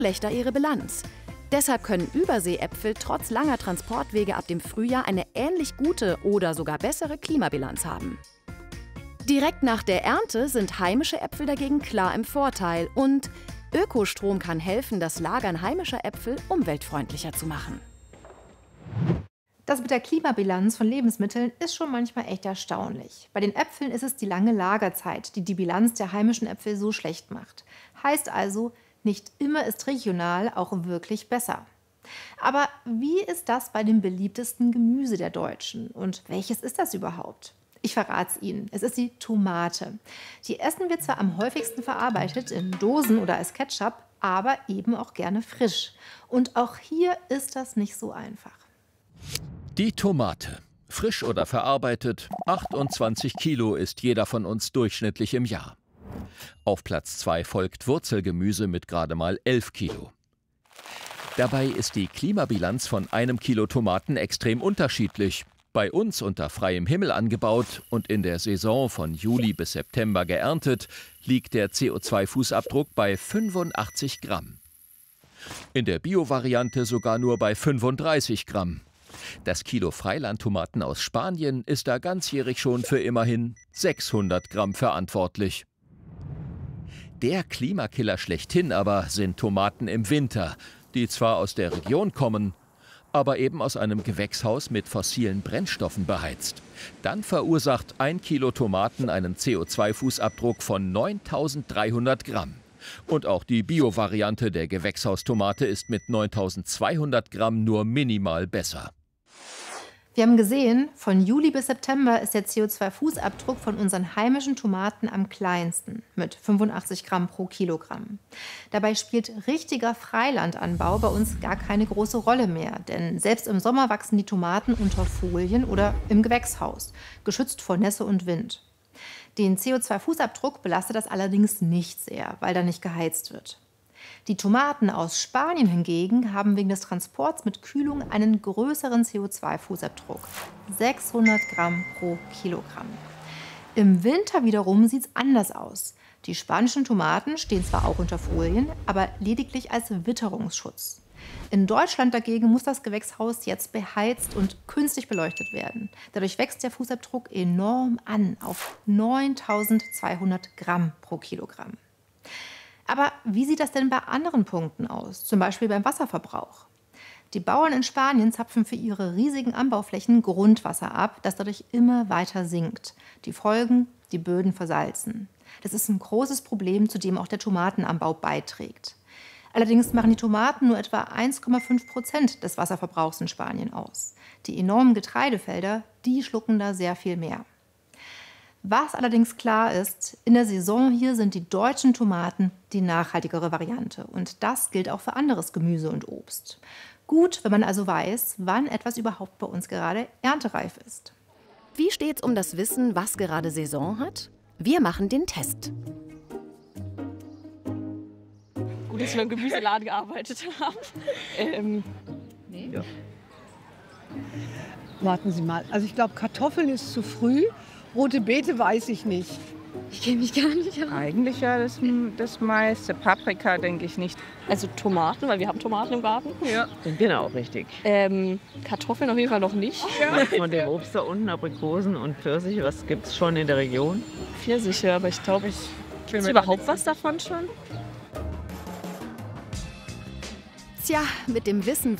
schlechter ihre Bilanz. Deshalb können Überseeäpfel trotz langer Transportwege ab dem Frühjahr eine ähnlich gute oder sogar bessere Klimabilanz haben. Direkt nach der Ernte sind heimische Äpfel dagegen klar im Vorteil und Ökostrom kann helfen, das Lagern heimischer Äpfel umweltfreundlicher zu machen. Das mit der Klimabilanz von Lebensmitteln ist schon manchmal echt erstaunlich. Bei den Äpfeln ist es die lange Lagerzeit, die die Bilanz der heimischen Äpfel so schlecht macht. Heißt also, nicht immer ist regional auch wirklich besser. Aber wie ist das bei dem beliebtesten Gemüse der Deutschen? Und welches ist das überhaupt? Ich verrate es Ihnen. Es ist die Tomate. Die essen wir zwar am häufigsten verarbeitet, in Dosen oder als Ketchup, aber eben auch gerne frisch. Und auch hier ist das nicht so einfach. Die Tomate. Frisch oder verarbeitet, 28 Kilo isst jeder von uns durchschnittlich im Jahr. Auf Platz 2 folgt Wurzelgemüse mit gerade mal 11 Kilo. Dabei ist die Klimabilanz von einem Kilo Tomaten extrem unterschiedlich. Bei uns unter freiem Himmel angebaut und in der Saison von Juli bis September geerntet, liegt der CO2-Fußabdruck bei 85 Gramm. In der Bio-Variante sogar nur bei 35 Gramm. Das Kilo Freilandtomaten aus Spanien ist da ganzjährig schon für immerhin 600 Gramm verantwortlich. Der Klimakiller schlechthin aber sind Tomaten im Winter, die zwar aus der Region kommen, aber eben aus einem Gewächshaus mit fossilen Brennstoffen beheizt. Dann verursacht 1 Kilo Tomaten einen CO2-Fußabdruck von 9.300 Gramm. Und auch die Bio-Variante der Gewächshaustomate ist mit 9.200 Gramm nur minimal besser. Wir haben gesehen, von Juli bis September ist der CO2-Fußabdruck von unseren heimischen Tomaten am kleinsten, mit 85 Gramm pro Kilogramm. Dabei spielt richtiger Freilandanbau bei uns gar keine große Rolle mehr, denn selbst im Sommer wachsen die Tomaten unter Folien oder im Gewächshaus, geschützt vor Nässe und Wind. Den CO2-Fußabdruck belastet das allerdings nicht sehr, weil da nicht geheizt wird. Die Tomaten aus Spanien hingegen haben wegen des Transports mit Kühlung einen größeren CO2-Fußabdruck. 600 Gramm pro Kilogramm. Im Winter wiederum sieht es anders aus. Die spanischen Tomaten stehen zwar auch unter Folien, aber lediglich als Witterungsschutz. In Deutschland dagegen muss das Gewächshaus jetzt beheizt und künstlich beleuchtet werden. Dadurch wächst der Fußabdruck enorm an auf 9.200 Gramm pro Kilogramm. Aber wie sieht das denn bei anderen Punkten aus, zum Beispiel beim Wasserverbrauch? Die Bauern in Spanien zapfen für ihre riesigen Anbauflächen Grundwasser ab, das dadurch immer weiter sinkt. Die Folgen: die Böden versalzen. Das ist ein großes Problem, zu dem auch der Tomatenanbau beiträgt. Allerdings machen die Tomaten nur etwa 1,5% des Wasserverbrauchs in Spanien aus. Die enormen Getreidefelder, die schlucken da sehr viel mehr. Was allerdings klar ist, in der Saison hier sind die deutschen Tomaten die nachhaltigere Variante. Und das gilt auch für anderes Gemüse und Obst. Gut, wenn man also weiß, wann etwas überhaupt bei uns gerade erntereif ist. Wie steht's um das Wissen, was gerade Saison hat? Wir machen den Test. Gut, dass wir im Gemüseladen gearbeitet haben. Ja. Warten Sie mal. Also ich glaube, Kartoffeln ist zu früh. Rote Beete weiß ich nicht. Ich kenne mich gar nicht aus. Eigentlich ja das meiste. Paprika denke ich nicht. Also Tomaten, weil wir haben Tomaten im Garten. Ja. Sind genau richtig. Kartoffeln auf jeden Fall noch nicht. Ja. Von dem Obst da unten, Aprikosen und Pfirsiche, was gibt es schon in der Region? Pfirsiche, aber ich glaube, ist überhaupt was davon schon? Tja, mit dem Wissen